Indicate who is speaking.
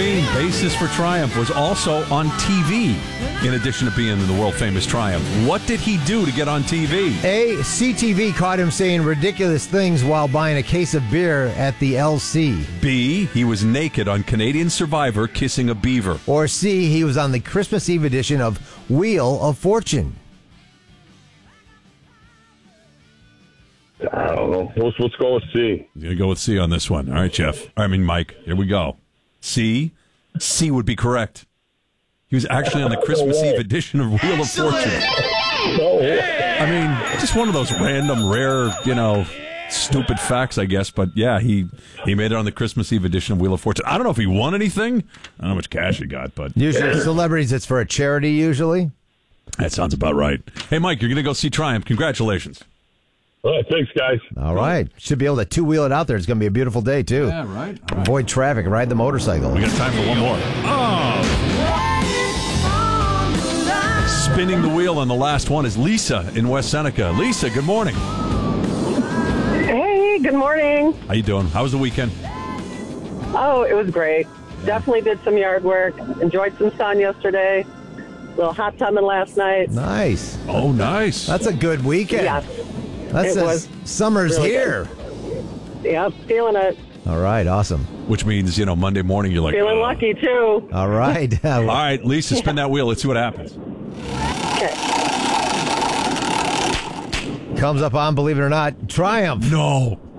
Speaker 1: Levine, bassist for Triumph, was also on TV, in addition to being in the world-famous Triumph. What did he do to get on TV?
Speaker 2: A, CTV caught him saying ridiculous things while buying a case of beer at the LC.
Speaker 1: B, he was naked on Canadian Survivor kissing a beaver.
Speaker 2: Or C, he was on the Christmas Eve edition of Wheel of Fortune.
Speaker 3: I don't know. Let's go with C.
Speaker 1: You're going to go with C on this one. All right, Jeff. Mike, here we go. C? C would be correct. He was actually on the Christmas Eve edition of Wheel of Fortune. I mean, just one of those random, rare, stupid facts, I guess. But, yeah, he made it on the Christmas Eve edition of Wheel of Fortune. I don't know if he won anything. I don't know how much cash he got, but...
Speaker 2: Usually celebrities, it's for a charity, usually.
Speaker 1: That sounds about right. Hey, Mike, you're going to go see Triumph. Congratulations.
Speaker 3: All right, thanks, guys.
Speaker 2: All right. Should be able to two-wheel it out there. It's going to be a beautiful day, too.
Speaker 1: Yeah, right.
Speaker 2: Avoid traffic. Ride the motorcycle.
Speaker 1: We got time for one more. Spinning the wheel on the last one is Lisa in West Seneca. Lisa, good morning.
Speaker 4: Hey, good morning.
Speaker 1: How you doing? How was the weekend?
Speaker 4: Oh, it was great. Definitely did some yard work. Enjoyed some sun yesterday. A little hot tubbing last night.
Speaker 2: Nice.
Speaker 1: Oh, nice.
Speaker 2: That's a good weekend.
Speaker 4: Yeah.
Speaker 2: Summer's
Speaker 4: really
Speaker 2: here.
Speaker 4: Yep, feeling it.
Speaker 2: All right, awesome.
Speaker 1: Which means, Monday morning you're like...
Speaker 4: Feeling lucky, too.
Speaker 2: All right.
Speaker 1: All right, Lisa, spin that wheel. Let's see what happens.
Speaker 4: Okay.
Speaker 2: Comes up on, believe it or not, Triumph.
Speaker 1: No.